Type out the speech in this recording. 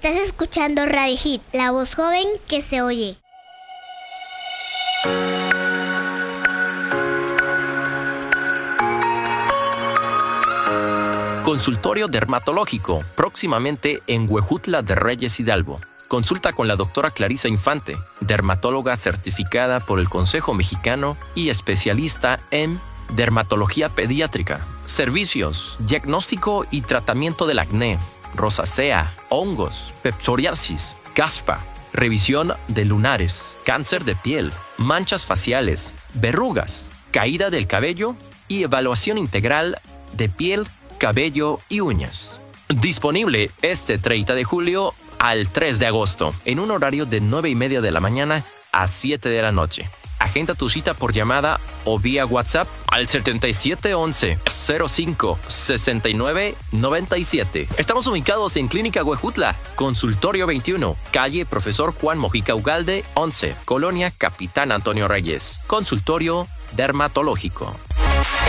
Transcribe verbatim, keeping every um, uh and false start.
Estás escuchando Radio Hit, la voz joven que se oye. Consultorio dermatológico, próximamente en Huejutla de Reyes Hidalgo. Consulta con la doctora Clarisa Infante, dermatóloga certificada por el Consejo Mexicano y especialista en dermatología pediátrica. Servicios: diagnóstico y tratamiento del acné, rosácea, hongos, psoriasis, caspa, revisión de lunares, cáncer de piel, manchas faciales, verrugas, caída del cabello y evaluación integral de piel, cabello y uñas. Disponible este treinta de julio al tres de agosto, en un horario de nueve y media de la mañana a siete de la noche. Agenda tu cita por llamada o vía WhatsApp al setenta y siete once cero cinco sesenta y nueve noventa y siete. Estamos ubicados en Clínica Huejutla, Consultorio veintiuno, calle Profesor Juan Mojica Ugalde, once, Colonia Capitán Antonio Reyes. Consultorio dermatológico.